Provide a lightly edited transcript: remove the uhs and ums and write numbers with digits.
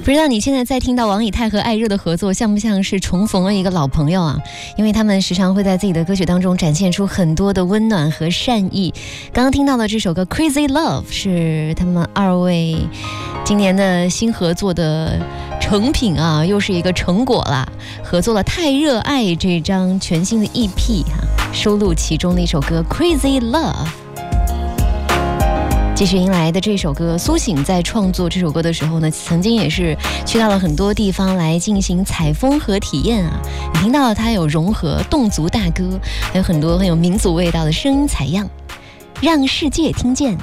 不知道你现在在听到王以太和艾热的合作，像不像是重逢了一个老朋友啊？因为他们时常会在自己的歌曲当中展现出很多的温暖和善意。刚刚听到的这首歌 Crazy Love 是他们二位今年的新合作的成品啊，又是一个成果啦。合作了《太热爱》这张全新的 EP 收录其中的一首歌 Crazy Love。继续迎来的这首歌，苏醒在创作这首歌的时候呢，曾经也是去到了很多地方来进行采风和体验啊。你听到了它有融合侗族大歌，还有很多很有民族味道的声音采样，让世界听见。